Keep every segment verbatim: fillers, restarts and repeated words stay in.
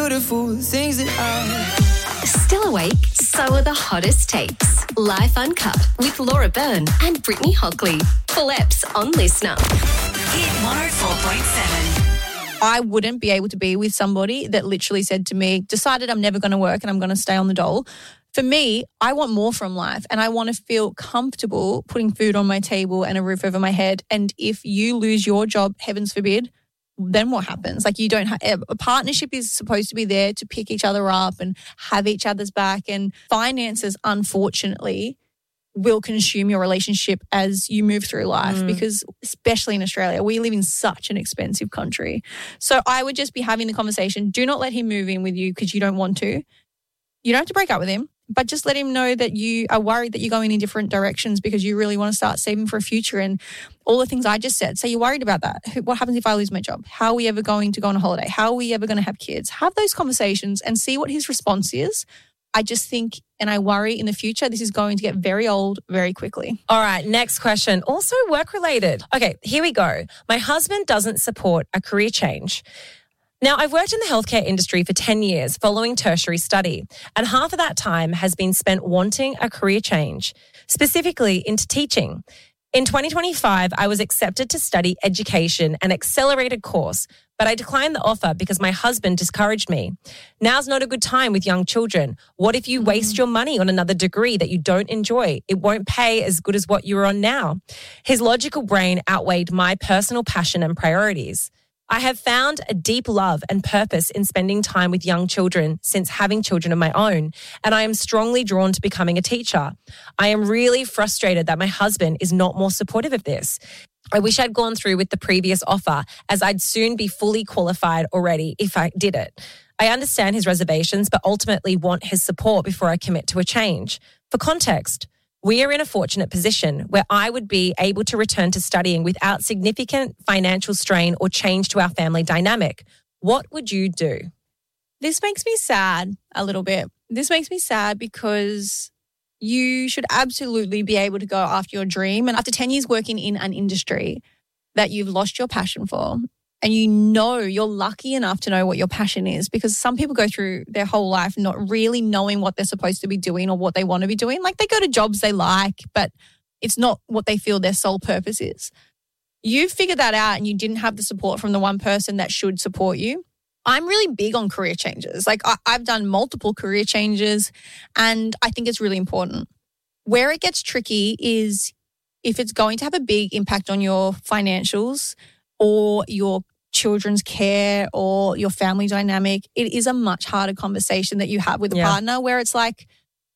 beautiful things that I... Still awake? So are the hottest takes. Life Uncut with Laura Byrne and Brittany Hockley. Full eps on Listener. Hit one oh four point seven. I wouldn't be able to be with somebody that literally said to me, decided I'm never going to work and I'm going to stay on the dole. For me, I want more from life and I want to feel comfortable putting food on my table and a roof over my head. And if you lose your job, heavens forbid, then what happens? Like you don't have, a partnership is supposed to be there to pick each other up and have each other's back, and finances, unfortunately, will consume your relationship as you move through life mm. because especially in Australia, we live in such an expensive country. So I would just be having the conversation. Do not let him move in with you because you don't want to. You don't have to break up with him, but just let him know that you are worried that you're going in different directions because you really want to start saving for a future and all the things I just said. So you're worried about that. What happens if I lose my job? How are we ever going to go on a holiday? How are we ever going to have kids? Have those conversations and see what his response is. I just think, and I worry in the future, this is going to get very old very quickly. All right, next question. Also work-related. Okay, here we go. My husband doesn't support a career change. Now, I've worked in the healthcare industry for ten years following tertiary study, and half of that time has been spent wanting a career change, specifically into teaching. In twenty twenty-five, I was accepted to study education, an accelerated course, but I declined the offer because my husband discouraged me. Now's not a good time with young children. What if you waste your money on another degree that you don't enjoy? It won't pay as good as what you're on now. His logical brain outweighed my personal passion and priorities. I have found a deep love and purpose in spending time with young children since having children of my own, and I am strongly drawn to becoming a teacher. I am really frustrated that my husband is not more supportive of this. I wish I'd gone through with the previous offer, as I'd soon be fully qualified already if I did it. I understand his reservations, but ultimately want his support before I commit to a change. For context, we are in a fortunate position where I would be able to return to studying without significant financial strain or change to our family dynamic. What would you do? This makes me sad a little bit. This makes me sad because you should absolutely be able to go after your dream. And after ten years working in an industry that you've lost your passion for, and you know you're lucky enough to know what your passion is, because some people go through their whole life not really knowing what they're supposed to be doing or what they want to be doing. Like they go to jobs they like, but it's not what they feel their sole purpose is. You figured that out and you didn't have the support from the one person that should support you. I'm really big on career changes. Like I, I've done multiple career changes and I think it's really important. Where it gets tricky is if it's going to have a big impact on your financials or your children's care or your family dynamic, it is a much harder conversation that you have with a yeah. partner where it's like,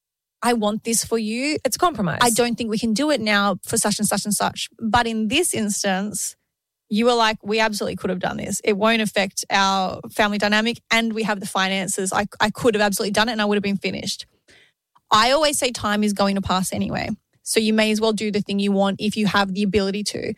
I want this for you. It's a compromise. I don't think we can do it now for such and such and such. But in this instance, you were like, we absolutely could have done this. It won't affect our family dynamic and we have the finances. I, I could have absolutely done it and I would have been finished. I always say time is going to pass anyway. So you may as well do the thing you want if you have the ability to.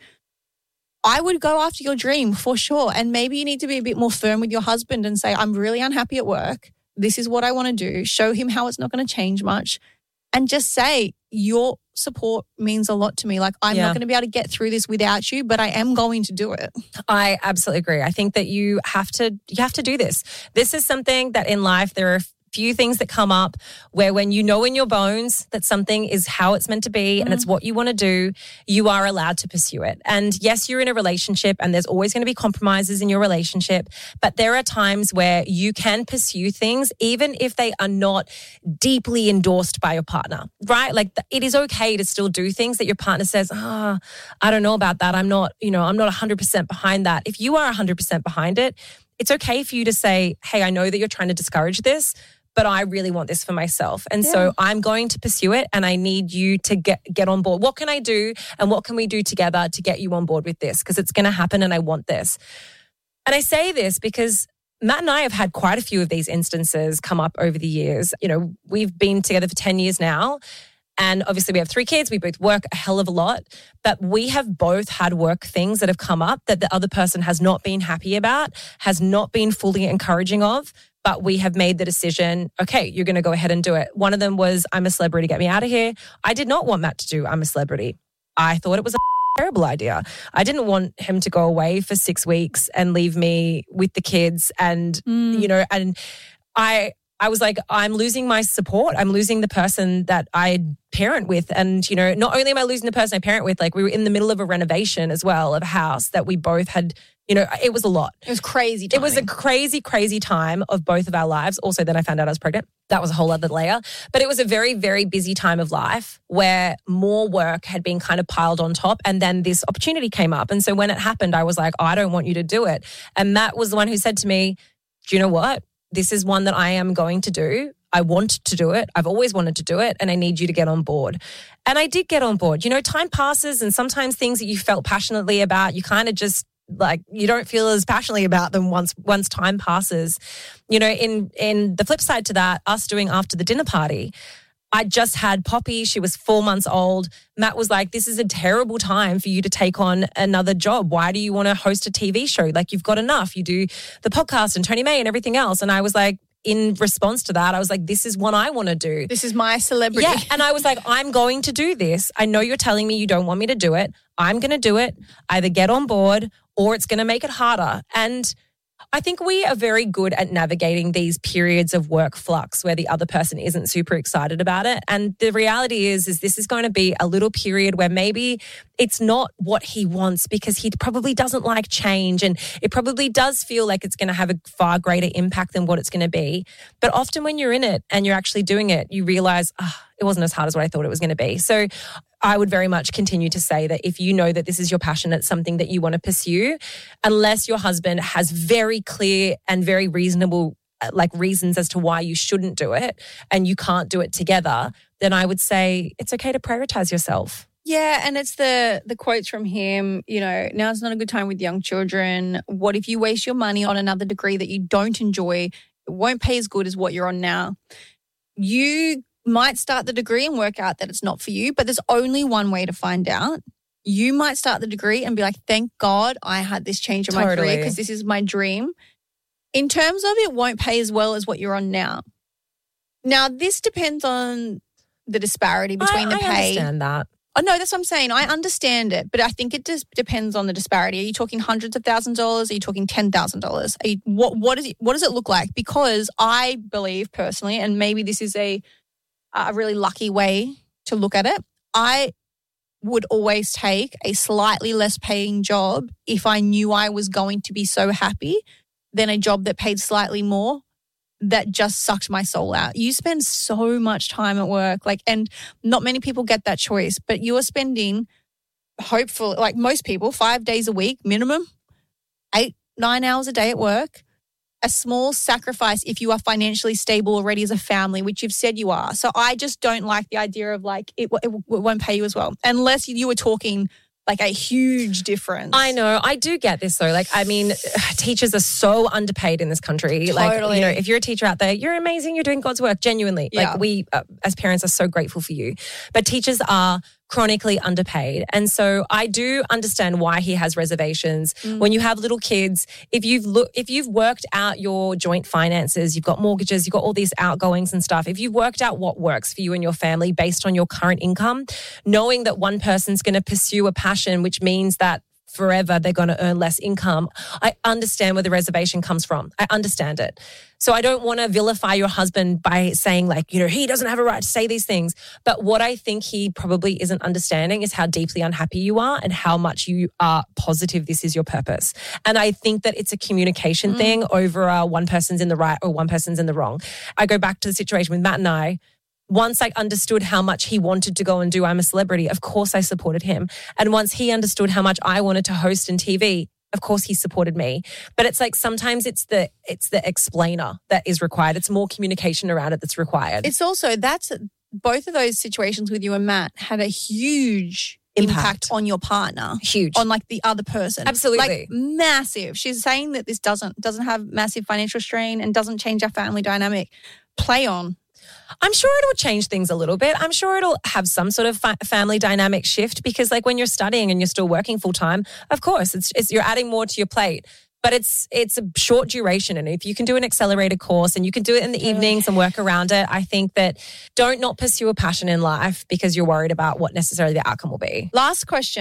I would go after your dream for sure. And maybe you need to be a bit more firm with your husband and say, I'm really unhappy at work. This is what I want to do. Show him how it's not going to change much. And just say, your support means a lot to me. Like, I'm yeah. not going to be able to get through this without you, but I am going to do it. I absolutely agree. I think that you have to, you have to do this. This is something that in life, there are few things that come up where when you know in your bones that something is how it's meant to be mm. and it's what you want to do, you are allowed to pursue it. And yes, you're in a relationship and there's always going to be compromises in your relationship, but there are times where you can pursue things even if they are not deeply endorsed by your partner, right? Like it is okay to still do things that your partner says, ah, oh, I don't know about that. I'm not, you know, I'm not one hundred percent behind that. If you are one hundred percent behind it, it's okay for you to say, hey, I know that you're trying to discourage this, but I really want this for myself. And yeah. so I'm going to pursue it and I need you to get, get on board. What can I do and what can we do together to get you on board with this? Because it's going to happen and I want this. And I say this because Matt and I have had quite a few of these instances come up over the years. You know, we've been together for ten years now. And obviously we have three kids. We both work a hell of a lot. But we have both had work things that have come up that the other person has not been happy about, has not been fully encouraging of. But we have made the decision, okay, you're going to go ahead and do it. One of them was, I'm a celebrity, get me out of here. I did not want Matt to do I'm a celebrity. I thought it was a terrible idea. I didn't want him to go away for six weeks and leave me with the kids and, Mm. you know, and I I was like, I'm losing my support. I'm losing the person that I parent with. And, you know, not only am I losing the person I parent with, like we were in the middle of a renovation as well of a house that we both had, you know, it was a lot. It was crazy It was a timing. crazy, crazy time of both of our lives. Also, then I found out I was pregnant. That was a whole other layer. But it was a very, very busy time of life where more work had been kind of piled on top. And then this opportunity came up. And so when it happened, I was like, oh, I don't want you to do it. And Matt was the one who said to me, do you know what? This is one that I am going to do. I want to do it. I've always wanted to do it. And I need you to get on board. And I did get on board. You know, time passes and sometimes things that you felt passionately about, you kind of just like you don't feel as passionately about them once once time passes. You know, in in the flip side to that, us doing after the dinner party, I just had Poppy. She was four months old. Matt was like, this is a terrible time for you to take on another job. Why do you want to host a T V show? Like you've got enough. You do the podcast and Tony May and everything else. And I was like, in response to that, I was like, this is what I want to do. This is my celebrity. Yeah. And I was like, I'm going to do this. I know you're telling me you don't want me to do it. I'm going to do it. Either get on board or it's going to make it harder. And I think we are very good at navigating these periods of work flux where the other person isn't super excited about it. And the reality is, is this is going to be a little period where maybe it's not what he wants because he probably doesn't like change and it probably does feel like it's going to have a far greater impact than what it's going to be. But often when you're in it and you're actually doing it, you realize, oh, it wasn't as hard as what I thought it was going to be. So I would very much continue to say that if you know that this is your passion, it's something that you want to pursue, unless your husband has very clear and very reasonable like reasons as to why you shouldn't do it and you can't do it together, then I would say it's okay to prioritize yourself. Yeah, and it's the the quotes from him, you know, now's not a good time with young children. What if you waste your money on another degree that you don't enjoy? It won't pay as good as what you're on now. You might start the degree and work out that it's not for you, but there's only one way to find out. You might start the degree and be like, thank God I had this change in my Totally. career because this is my dream. In terms of it won't pay as well as what you're on now. Now, this depends on the disparity between I, the I pay. understand that. Oh, no, that's what I'm saying. I understand it, but I think it just depends on the disparity. Are you talking hundreds of thousands of dollars? Are you talking ten thousand dollars? Are you, what, what, is it, what does it look like? Because I believe personally, and maybe this is a, a really lucky way to look at it, I would always take a slightly less paying job if I knew I was going to be so happy than a job that paid slightly more that just sucked my soul out. You spend so much time at work, like, and not many people get that choice, but you are spending, hopefully, like most people, five days a week minimum, eight, nine hours a day at work. A small sacrifice if you are financially stable already as a family, which you've said you are. So I just don't like the idea of like it, it, it won't pay you as well, unless you were talking like a huge difference. I know. I do get this though. Like, I mean, teachers are so underpaid in this country. Like, Totally. you know, if you're a teacher out there, you're amazing. You're doing God's work, genuinely. Yeah. Like we, uh, as parents, are so grateful for you. But teachers are chronically underpaid. And so I do understand why he has reservations. Mm. When you have little kids, if you've look, if you've worked out your joint finances, you've got mortgages, you've got all these outgoings and stuff. If you've worked out what works for you and your family based on your current income, knowing that one person's going to pursue a passion, which means that forever they're going to earn less income. I understand where the reservation comes from. I understand it. So I don't want to vilify your husband by saying like, you know, he doesn't have a right to say these things. But what I think he probably isn't understanding is how deeply unhappy you are and how much you are positive this is your purpose. And I think that it's a communication mm. thing over uh, one person's in the right or one person's in the wrong. I go back to the situation with Matt and I. Once I understood how much he wanted to go and do I'm a Celebrity, of course I supported him. And once he understood how much I wanted to host in T V, of course he supported me. But it's like sometimes it's the it's the explainer that is required. It's more communication around it that's required. It's also, that's both of those situations with you and Matt had a huge impact, Impact. on your partner. Huge. On like the other person. Absolutely. Like massive. She's saying that this doesn't doesn't have massive financial strain and doesn't change our family dynamic. Play on. I'm sure it'll change things a little bit. I'm sure it'll have some sort of fa- family dynamic shift because like when you're studying and you're still working full time, of course, it's, it's you're adding more to your plate. But it's it's a short duration. And if you can do an accelerated course and you can do it in the Totally. evenings and work around it, I think that don't not pursue a passion in life because you're worried about what necessarily the outcome will be. Last question.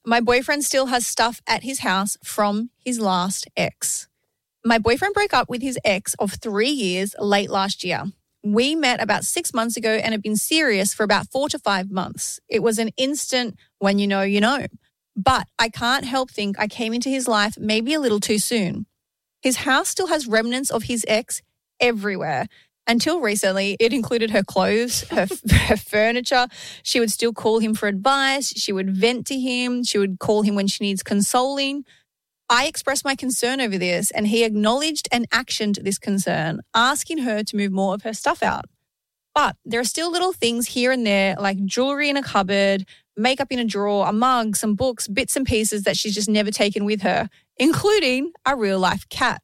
My boyfriend still has stuff at his house from his last ex. My boyfriend broke up with his ex of three years late last year. We met about six months ago and have been serious for about four to five months. It was an instant when you know, you know. But I can't help think I came into his life maybe a little too soon. His house still has remnants of his ex everywhere. Until recently, it included her clothes, her, her furniture. She would still call him for advice. She would vent to him. She would call him when she needs consoling. I expressed my concern over this and he acknowledged and actioned this concern, asking her to move more of her stuff out. But there are still little things here and there like jewelry in a cupboard, makeup in a drawer, a mug, some books, bits and pieces that she's just never taken with her, including a real-life cat.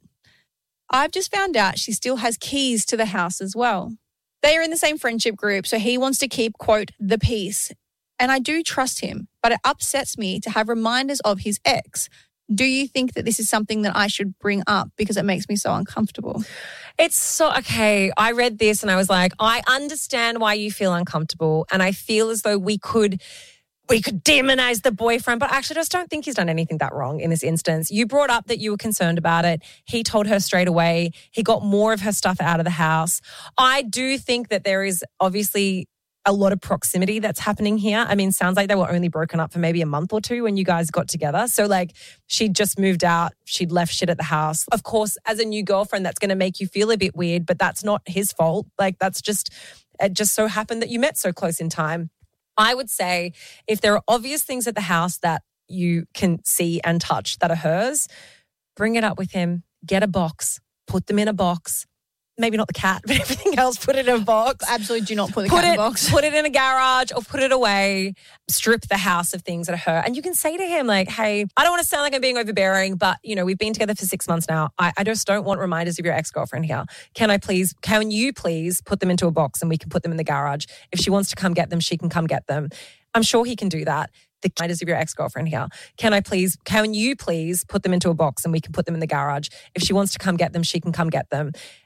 I've just found out she still has keys to the house as well. They are in the same friendship group, so he wants to keep, quote, the peace. And I do trust him, but it upsets me to have reminders of his ex. Do you think that this is something that I should bring up because it makes me so uncomfortable? It's so, okay, I read this and I was like, I understand why you feel uncomfortable and I feel as though we could... we could demonize the boyfriend, but I actually just don't think he's done anything that wrong in this instance. You brought up that you were concerned about it. He told her straight away. He got more of her stuff out of the house. I do think that there is obviously a lot of proximity that's happening here. I mean, sounds like they were only broken up for maybe a month or two when you guys got together. So like she'd just moved out. She'd left shit at the house. Of course, as a new girlfriend, that's going to make you feel a bit weird, but that's not his fault. Like that's just, it just so happened that you met so close in time. I would say if there are obvious things at the house that you can see and touch that are hers, bring it up with him, get a box, put them in a box. Maybe not the cat, but everything else, put it in a box. Absolutely do not put the put cat in it, a box. Put it in a garage or put it away. Strip the house of things that are her. And you can say to him like, hey, I don't want to sound like I'm being overbearing, but, you know, we've been together for six months now. I, I just don't want reminders of your ex-girlfriend here. Can I please, can you please put them into a box and we can put them in the garage? If she wants to come get them, she can come get them. I'm sure he can do that. The reminders of your ex-girlfriend here. Can I please, can you please put them into a box and we can put them in the garage? If she wants to come get them, she can come get them.